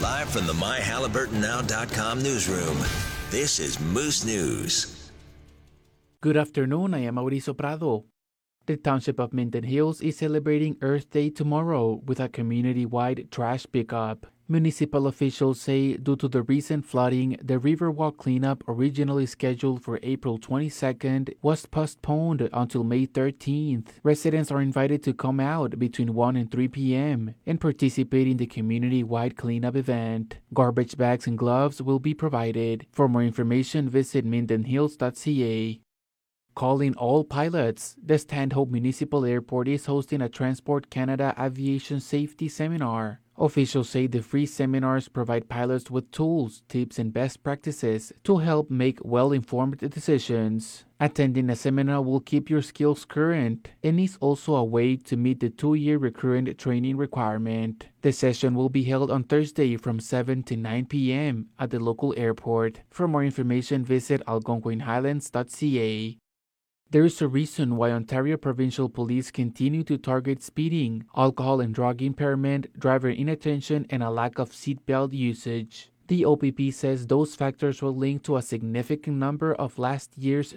Live from the MyHalliburtonNow.com newsroom, this is Moose News. Good afternoon, I am Mauricio Prado. The Township of Minden Hills is celebrating Earth Day tomorrow with a community-wide trash pickup. Municipal officials say due to the recent flooding, the Riverwalk cleanup originally scheduled for April 22nd was postponed until May 13th. Residents are invited to come out between 1 and 3 p.m. and participate in the community-wide cleanup event. Garbage bags and gloves will be provided. For more information, visit mindenhills.ca. Calling all pilots, the Stanhope Municipal Airport is hosting a Transport Canada Aviation Safety Seminar. Officials say the free seminars provide pilots with tools, tips, and best practices to help make well-informed decisions. Attending a seminar will keep your skills current and is also a way to meet the 2-year recurrent training requirement. The session will be held on Thursday from 7 to 9 p.m. at the local airport. For more information, visit algonquinhighlands.ca. There is a reason why Ontario Provincial Police continue to target speeding, alcohol and drug impairment, driver inattention, and a lack of seatbelt usage. The OPP says those factors were linked to a significant number of last year's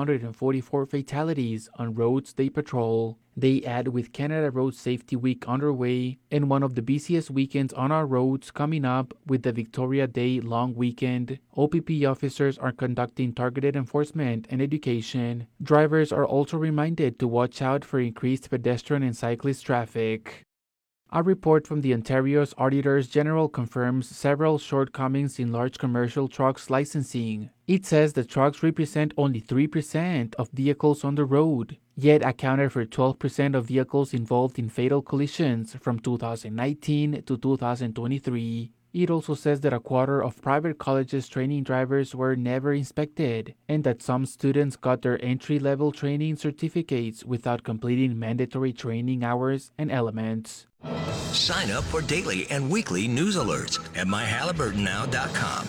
344 fatalities on roads they patrol. They add with Canada Road Safety Week underway and one of the busiest weekends on our roads coming up with the Victoria Day long weekend, OPP officers are conducting targeted enforcement and education. Drivers are also reminded to watch out for increased pedestrian and cyclist traffic. A report from the Ontario's Auditors General confirms several shortcomings in large commercial trucks licensing. It says the trucks represent only 3% of vehicles on the road, yet accounted for 12% of vehicles involved in fatal collisions from 2019 to 2023. It also says that a quarter of private colleges training drivers were never inspected, and that some students got their entry-level training certificates without completing mandatory training hours and elements. Sign up for daily and weekly news alerts at MyHalliburtonNow.com.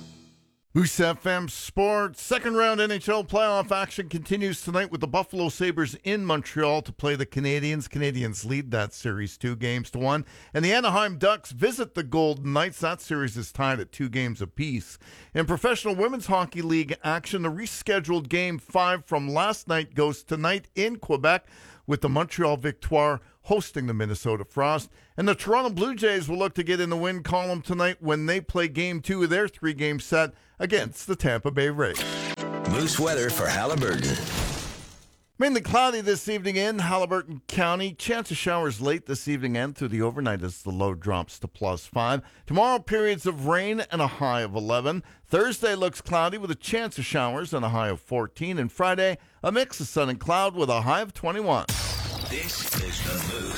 Moose FM Sports. Second round NHL playoff action continues tonight with the Buffalo Sabres in Montreal to play the Canadiens. Canadiens lead that series 2-1. And the Anaheim Ducks visit the Golden Knights. That series is tied at 2 games apiece. In Professional Women's Hockey League action, the rescheduled Game 5 from last night goes tonight in Quebec with the Montreal Victoire hosting the Minnesota Frost. And the Toronto Blue Jays will look to get in the win column tonight when they play Game 2 of their 3-game set against the Tampa Bay Rays. Moose weather for Halliburton. Mainly cloudy this evening in Halliburton County. Chance of showers late this evening and through the overnight as the low drops to +5. Tomorrow, periods of rain and a high of 11. Thursday looks cloudy with a chance of showers and a high of 14. And Friday, a mix of sun and cloud with a high of 21. This is the Moose.